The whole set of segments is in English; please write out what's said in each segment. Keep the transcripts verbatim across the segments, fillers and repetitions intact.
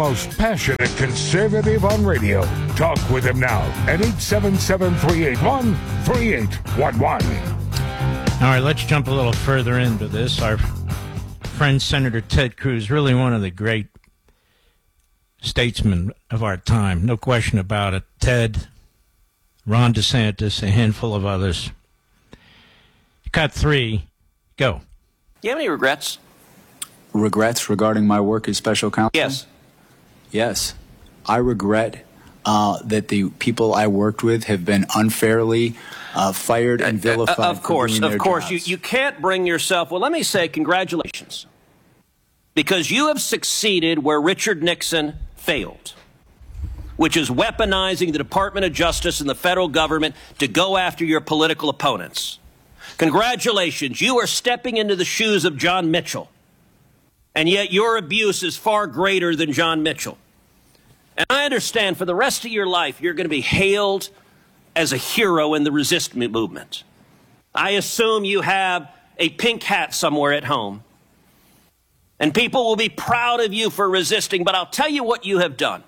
Most passionate conservative on radio. Talk with him now at eight seven seven, three eight one, three eight one one. All right, let's jump a little further into this. Our friend Senator Ted Cruz, really one of the great statesmen of our time. No question about it. Ted, Ron DeSantis, a handful of others. Cut three. Go. Do you have any regrets? Regrets regarding my work as special counsel? Yes. Yes. I regret uh, that the people I worked with have been unfairly uh, fired and vilified. Uh, of course, for doing of course. jobs. You, you can't bring yourself... Well, let me say congratulations. Because you have succeeded where Richard Nixon failed, which is weaponizing the Department of Justice and the federal government to go after your political opponents. Congratulations. You are stepping into the shoes of John Mitchell. And yet your abuse is far greater than John Mitchell. And I understand for the rest of your life, you're going to be hailed as a hero in the resist movement. I assume you have a pink hat somewhere at home. And people will be proud of you for resisting. But I'll tell you what you have done.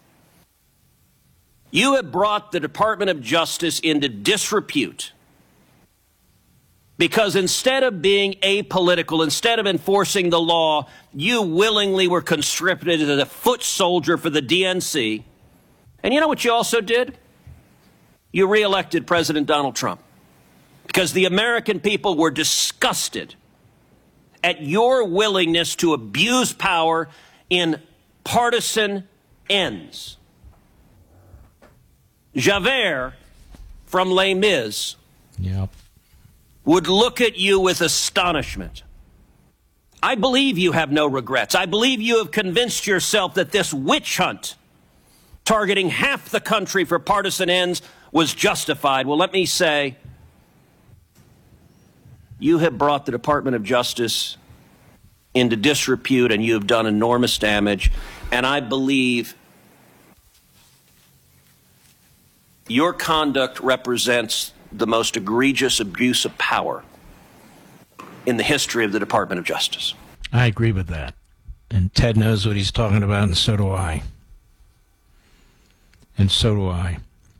You have brought the Department of Justice into disrepute. Because instead of being apolitical, instead of enforcing the law, you willingly were conscripted as a foot soldier for the D N C. And you know what you also did? You reelected President Donald Trump. Because the American people were disgusted at your willingness to abuse power in partisan ends. Javert from Les Mis. Yep. Would look at you with astonishment. I believe you have no regrets. I believe you have convinced yourself that this witch hunt targeting half the country for partisan ends was justified. Well, let me say, you have brought the Department of Justice into disrepute and you have done enormous damage. And I believe your conduct represents the most egregious abuse of power in the history of the Department of Justice. I agree with that. And Ted knows what he's talking about, and so do I. And so do I.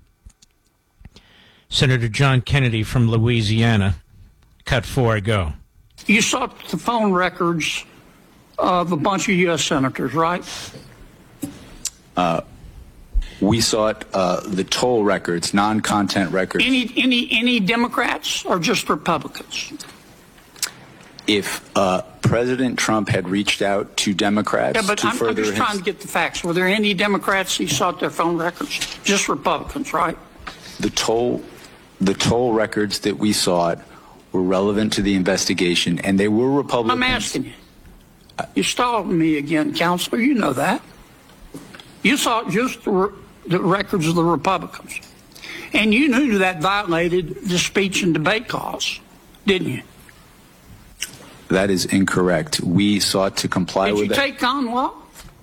Senator John Kennedy from Louisiana. Cut four, go. You sought the phone records of a bunch of U S senators, right? Uh, we sought uh, the toll records, non-content records. Any any any Democrats or just Republicans? If uh, President Trump had reached out to Democrats yeah, but to I'm, further I'm just his... trying to get the facts. Were there any Democrats who sought their phone records? Just Republicans, right? The toll, the toll records that we sought were relevant to the investigation, and they were Republicans. I'm asking you. You're stalling me again, Counselor. You know that. You sought just the, re the records of the Republicans. And you knew that violated the speech and debate clause, didn't you? That is incorrect. We sought to comply Did with you that. take con law?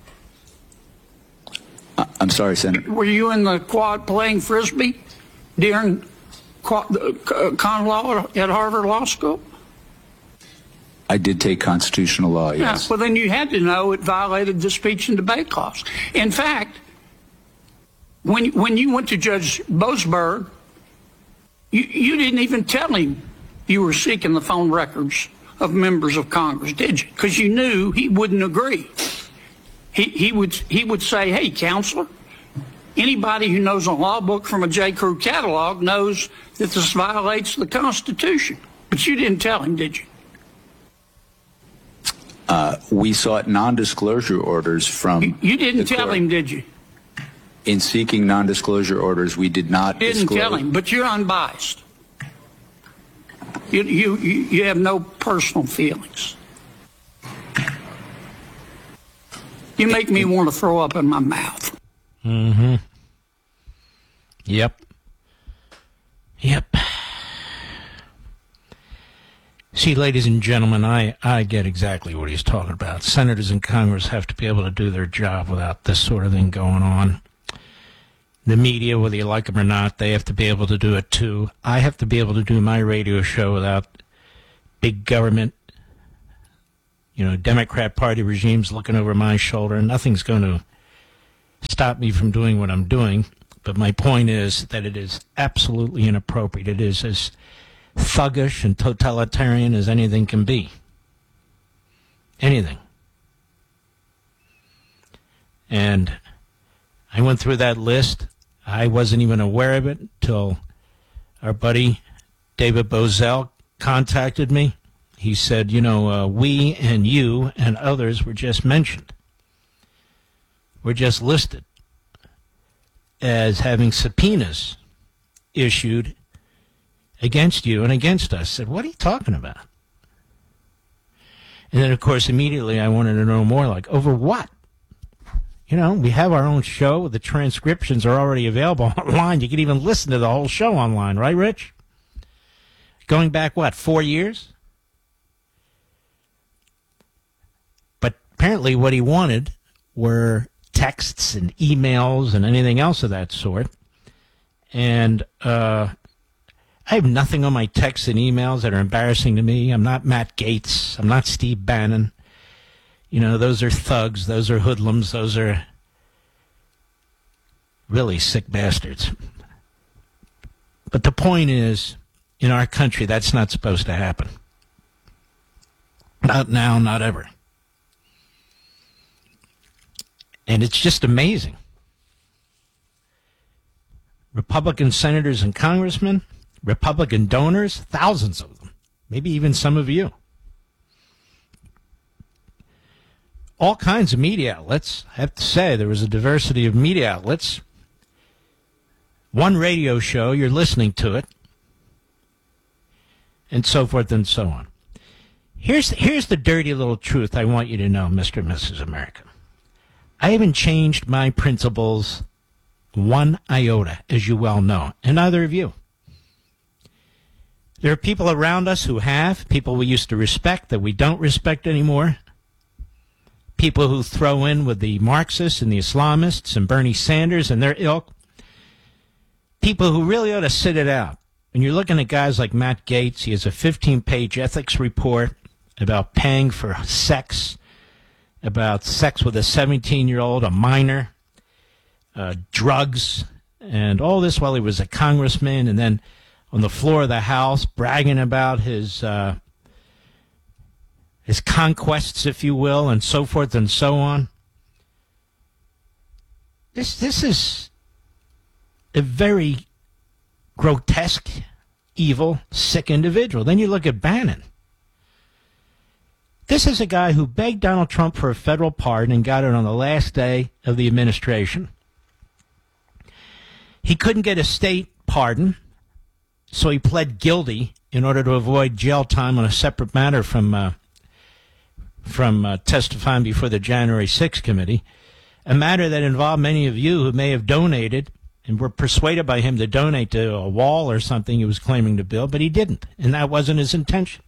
Uh, I'm sorry, Senator. Were you in the quad playing Frisbee during quad, uh, con law at Harvard Law School? I did take constitutional law, yes. Yeah, well, then you had to know it violated the speech and debate clause. In fact, when, when you went to Judge Boasberg, you, you didn't even tell him you were seeking the phone records of members of Congress, did you? Because you knew he wouldn't agree. He, he, would, he would say, hey, Counselor, anybody who knows a law book from a J. Crew catalog knows that this violates the Constitution. But you didn't tell him, did you? Uh, we sought non-disclosure orders from You, you didn't tell court. him, did you? In seeking non-disclosure orders, we did not You didn't disclose. tell him, but you're unbiased. You, you, you, you have no personal feelings. You make me want to throw up in my mouth. Mm-hmm. Yep. Yep. See, ladies and gentlemen, I, I get exactly what he's talking about. Senators in Congress have to be able to do their job without this sort of thing going on. The media, whether you like them or not, they have to be able to do it too. I have to be able to do my radio show without big government, you know, Democrat Party regimes looking over my shoulder. Nothing's going to stop me from doing what I'm doing. But my point is that it is absolutely inappropriate. It is as thuggish and totalitarian as anything can be. Anything. And I went through that list. I wasn't even aware of it until our buddy David Bozell contacted me. He said, you know, uh, we and you and others were just mentioned. We're just listed as having subpoenas issued against you and against us. I said, what are you talking about? And then, of course, immediately I wanted to know more, like, over what? You know, we have our own show. The transcriptions are already available online. You can even listen to the whole show online, right, Rich? Going back, what, four years? But apparently what he wanted were texts and emails and anything else of that sort. And uh, I have nothing on my texts and emails that are embarrassing to me. I'm not Matt Gaetz. I'm not Steve Bannon. You know, those are thugs. Those are hoodlums. Those are really sick bastards. But the point is, in our country, that's not supposed to happen. Not now, not ever. And it's just amazing. Republican senators and congressmen, Republican donors, thousands of them, maybe even some of you. All kinds of media outlets. I have to say, there was a diversity of media outlets. One radio show, you're listening to it, and so forth and so on. Here's, here's the dirty little truth I want you to know, Mister and Missus America. I haven't changed my principles one iota, as you well know, and neither have you. There are people around us who have, people we used to respect that we don't respect anymore, people who throw in with the Marxists and the Islamists and Bernie Sanders and their ilk, people who really ought to sit it out. When you're looking at guys like Matt Gaetz, he has a fifteen-page ethics report about paying for sex, about sex with a seventeen-year-old, a minor, uh, drugs, and all this while he was a congressman, and then on the floor of the House bragging about his uh, his conquests, if you will, and so forth and so on. This this is a very grotesque, evil, sick individual. Then you look at Bannon. This is a guy who begged Donald Trump for a federal pardon and got it on the last day of the administration. He couldn't get a state pardon, so he pled guilty in order to avoid jail time on a separate matter from uh, from uh, testifying before the January sixth committee, a matter that involved many of you who may have donated and were persuaded by him to donate to a wall or something he was claiming to build, but he didn't, and that wasn't his intention.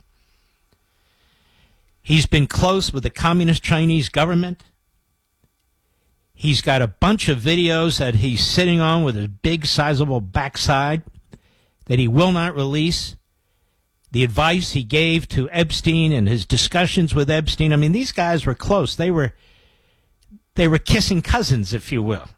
He's been close with the Communist Chinese government. He's got a bunch of videos that he's sitting on with a big, sizable backside that he will not release. The advice he gave to Epstein and his discussions with Epstein. I mean, these guys were close. They were, they were kissing cousins, if you will.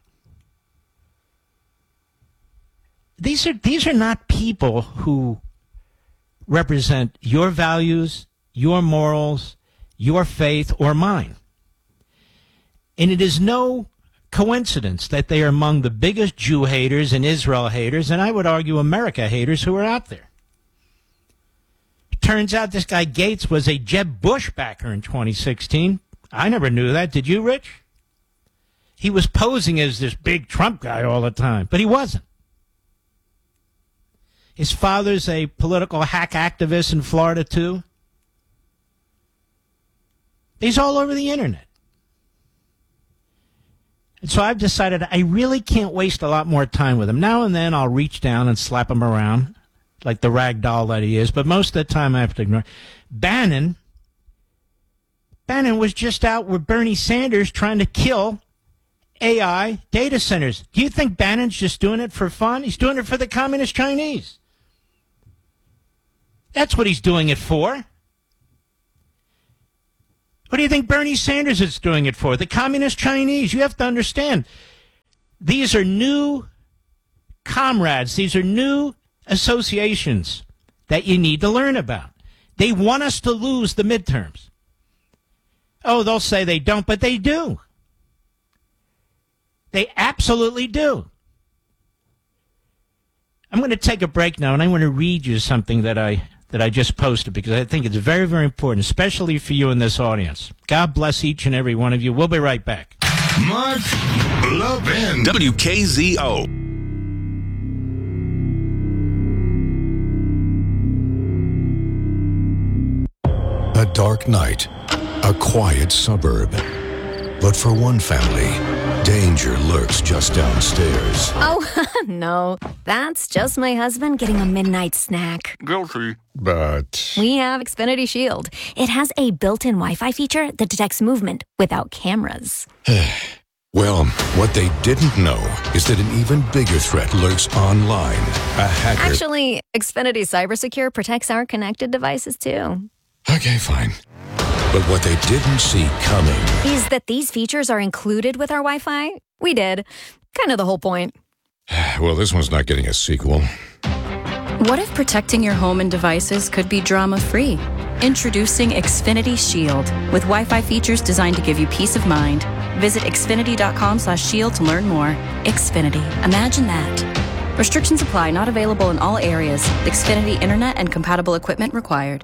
These are, these are not people who represent your values, your morals, your faith, or mine. And it is no coincidence that they are among the biggest Jew haters and Israel haters, and I would argue America haters who are out there. Turns out this guy Gaetz was a Jeb Bush backer in twenty sixteen. I never knew that. Did you, Rich? He was posing as this big Trump guy all the time, but he wasn't. His father's a political hack activist in Florida, too. He's all over the internet. And so I've decided I really can't waste a lot more time with him. Now and then I'll reach down and slap him around like the rag doll that he is, but most of the time I have to ignore. Bannon, Bannon was just out with Bernie Sanders trying to kill A I data centers. Do you think Bannon's just doing it for fun? He's doing it for the Communist Chinese. That's what he's doing it for. What do you think Bernie Sanders is doing it for? The Communist Chinese. You have to understand, These are new comrades. These are new associations that you need to learn about. They want us to lose the midterms. Oh, they'll say they don't, but they do. They absolutely do. I'm going to take a break now, and I want to read you something that I that I just posted because I think it's very, very important, especially for you in this audience. God bless each and every one of you. We'll be right back. Mark Levin. W K Z O. A dark night, a quiet suburb. But for one family, danger lurks just downstairs. Oh, no. That's just my husband getting a midnight snack. Guilty. But We have Xfinity Shield. It has a built-in Wi-Fi feature that detects movement without cameras. Well, what they didn't know is that an even bigger threat lurks online. A hacker... Actually, Xfinity CyberSecure protects our connected devices, too. Okay, fine. But what they didn't see coming Is that these features are included with our Wi-Fi? We did. Kind of the whole point. Well, this one's not getting a sequel. What if protecting your home and devices could be drama-free? Introducing Xfinity Shield with Wi-Fi features designed to give you peace of mind. Visit xfinity.com slash shield to learn more. Xfinity. Imagine that. Restrictions apply. Not available in all areas. Xfinity Internet and compatible equipment required.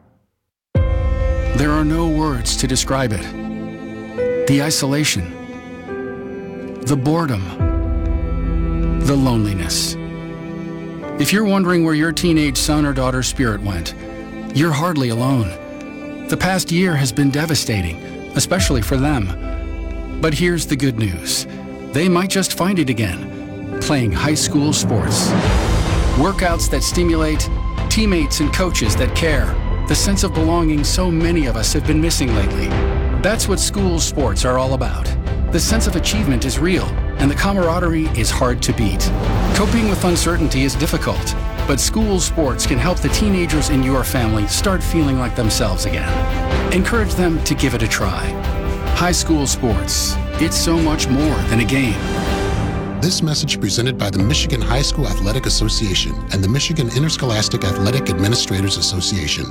There are no words to describe it. The isolation, the boredom, the loneliness. If you're wondering where your teenage son or daughter's spirit went, you're hardly alone. The past year has been devastating, especially for them. But here's the good news. They might just find it again, playing high school sports. Workouts that stimulate, teammates and coaches that care. The sense of belonging so many of us have been missing lately. That's what school sports are all about. The sense of achievement is real, and the camaraderie is hard to beat. Coping with uncertainty is difficult, but school sports can help the teenagers in your family start feeling like themselves again. Encourage them to give it a try. High school sports, it's so much more than a game. This message presented by the Michigan High School Athletic Association and the Michigan Interscholastic Athletic Administrators Association.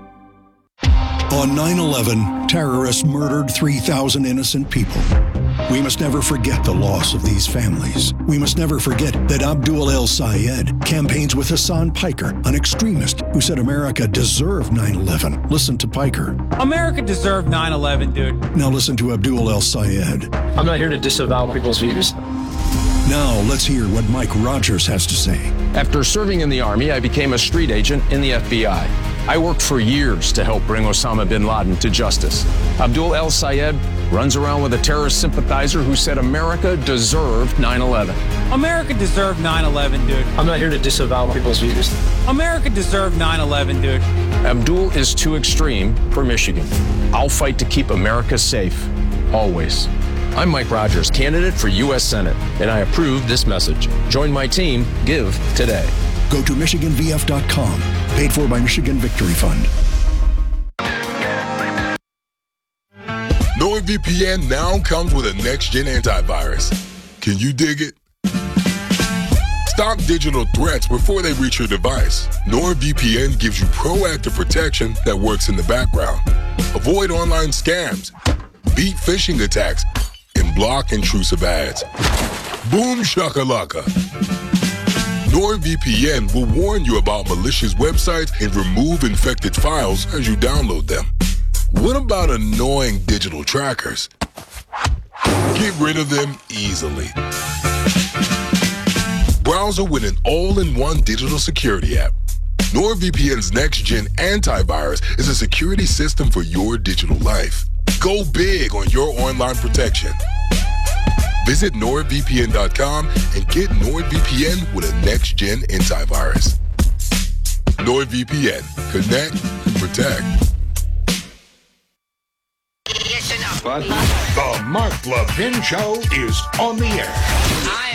On nine eleven, terrorists murdered three thousand innocent people. We must never forget the loss of these families. We must never forget that Abdul El-Sayed campaigns with Hassan Piker, an extremist who said America deserved nine eleven. Listen to Piker. America deserved nine eleven, dude. Now listen to Abdul El-Sayed. I'm not here to disavow people's views. Now let's hear what Mike Rogers has to say. After serving in the Army, I became a street agent in the F B I. I worked for years to help bring Osama bin Laden to justice. Abdul El-Sayed runs around with a terrorist sympathizer who said America deserved nine eleven. America deserved nine eleven, dude. I'm not here to disavow people's views. America deserved nine eleven, dude. Abdul is too extreme for Michigan. I'll fight to keep America safe, always. I'm Mike Rogers, candidate for U S Senate, and I approve this message. Join my team. Give today. Go to Michigan V F dot com. Paid for by Michigan Victory Fund. NordVPN now comes with a next-gen antivirus. Can you dig it? Stop digital threats before they reach your device. NordVPN gives you proactive protection that works in the background. Avoid online scams, beat phishing attacks, and block intrusive ads. Boom shakalaka. NordVPN will warn you about malicious websites and remove infected files as you download them. What about annoying digital trackers? Get rid of them easily. Browser with an all-in-one digital security app. NordVPN's next-gen antivirus is a security system for your digital life. Go big on your online protection. Visit Nord V P N dot com and get NordVPN with a next-gen antivirus. NordVPN. Connect and protect. The Mark Levin Show is on the air.